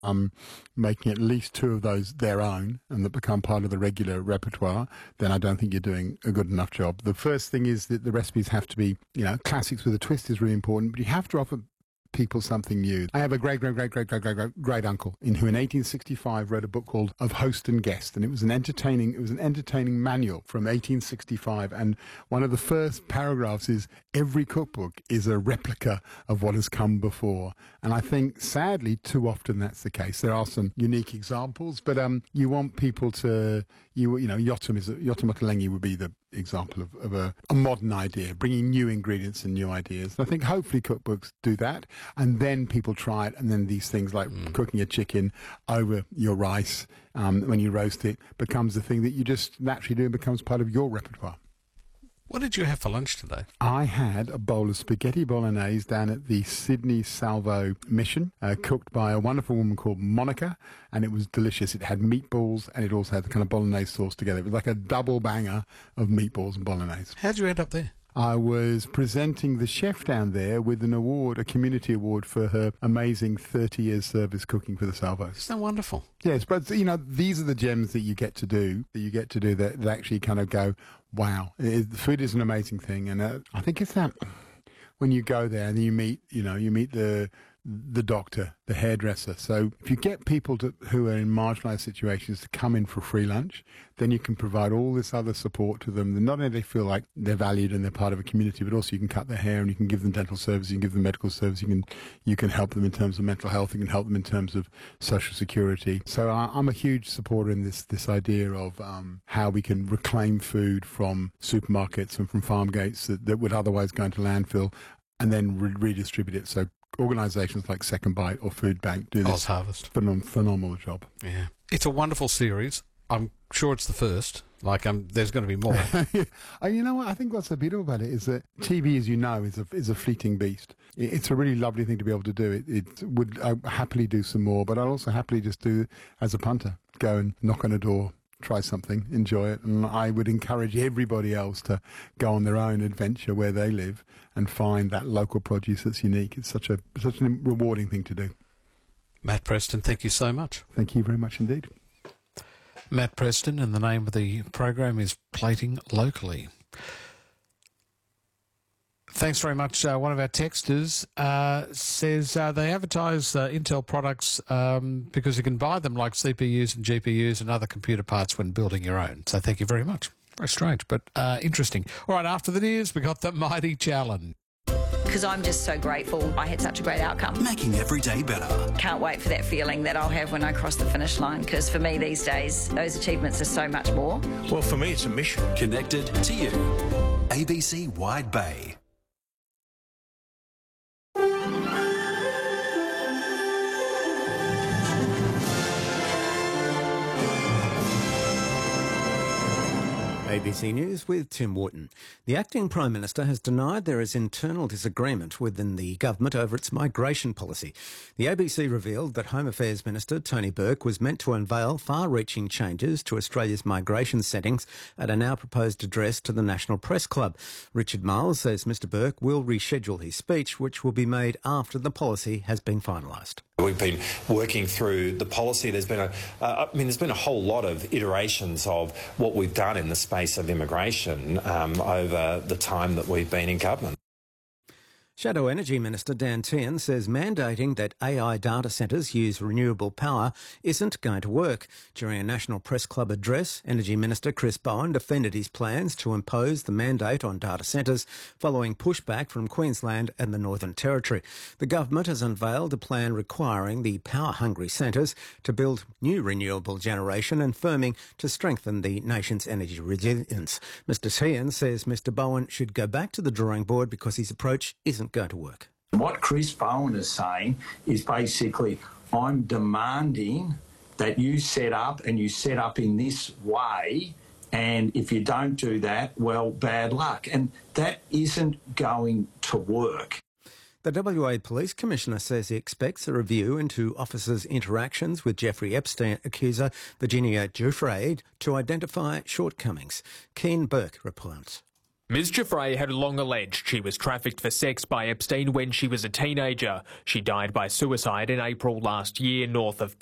making at least two of those their own and that become part of the regular repertoire, then I don't think you're doing a good enough job. The first thing is that the recipes have to be, classics with a twist is really important, but you have to offer people something new. I have a great uncle who in 1865 wrote a book called Of Host and Guest, and it was an entertaining manual from 1865, and one of the first paragraphs is every cookbook is a replica of what has come before. And I think sadly too often that's the case. There are some unique examples, but you want people to Yotam Ottolenghi would be the example of a modern idea, bringing new ingredients and new ideas. And I think hopefully cookbooks do that, and then people try it, and then these things like cooking a chicken over your rice when you roast it becomes the thing that you just naturally do and becomes part of your repertoire. What did you have for lunch today? I had a bowl of spaghetti bolognese down at the Sydney Salvo Mission, cooked by a wonderful woman called Monica, and it was delicious. It had meatballs, and it also had the kind of bolognese sauce together. It was like a double banger of meatballs and bolognese. How did you end up there? I was presenting the chef down there with an award, a community award for her amazing 30 years service cooking for the Salvos. Isn't that wonderful? Yes, but these are the gems that you get to do, that actually kind of go, wow, the food is an amazing thing. And I think it's that when you go there and you meet the doctor, the hairdresser. So if you get people who are in marginalised situations to come in for free lunch, then you can provide all this other support to them. Not only do they feel like they're valued and they're part of a community, but also you can cut their hair and you can give them dental service, you can give them medical service, you can help them in terms of mental health, you can help them in terms of social security. So I'm a huge supporter in this idea of how we can reclaim food from supermarkets and from farm gates that would otherwise go into landfill and then redistribute it. So organisations like Second Bite or Food Bank do this OzHarvest. Phenomenal job. Yeah, it's a wonderful series. I'm sure it's the first. There's going to be more. You know what? I think what's so beautiful about it is that TV, as you know, is a fleeting beast. It's a really lovely thing to be able to do. It would happily do some more, but I'd also happily just do as a punter, go and knock on a door, try something, enjoy it. And I would encourage everybody else to go on their own adventure where they live and find that local produce that's unique. It's such a rewarding thing to do. Matt Preston, thank you so much. Thank you very much indeed. Matt Preston, and the name of the program is Plating Locally. Thanks very much. One of our texters says they advertise Intel products because you can buy them like CPUs and GPUs and other computer parts when building your own. So thank you very much. Very strange, but interesting. All right, after the news, we got the Mighty Challenge. Because I'm just so grateful I had such a great outcome. Making every day better. Can't wait for that feeling that I'll have when I cross the finish line, because for me these days, those achievements are so much more. Well, for me, it's a mission. Connected to you. ABC Wide Bay. ABC News with Tim Wharton. The acting Prime Minister has denied there is internal disagreement within the government over its migration policy. The ABC revealed that Home Affairs Minister Tony Burke was meant to unveil far-reaching changes to Australia's migration settings at a now proposed address to the National Press Club. Richard Miles says Mr Burke will reschedule his speech, which will be made after the policy has been finalised. We've been working through the policy. There's been a whole lot of iterations of what we've done in the space of immigration over the time that we've been in government. Shadow Energy Minister Dan Tehan says mandating that AI data centres use renewable power isn't going to work. During a National Press Club address, Energy Minister Chris Bowen defended his plans to impose the mandate on data centres following pushback from Queensland and the Northern Territory. The government has unveiled a plan requiring the power-hungry centres to build new renewable generation and firming to strengthen the nation's energy resilience. Mr Tehan says Mr Bowen should go back to the drawing board because his approach isn't going to work. What Chris Bowen is saying is basically, I'm demanding that you set up in this way, and if you don't do that, well, bad luck. And that isn't going to work. The WA Police Commissioner says he expects a review into officers' interactions with Jeffrey Epstein accuser Virginia Giuffre to identify shortcomings. Keane Burke reports. Ms. Giuffre had long alleged she was trafficked for sex by Epstein when she was a teenager. She died by suicide in April last year north of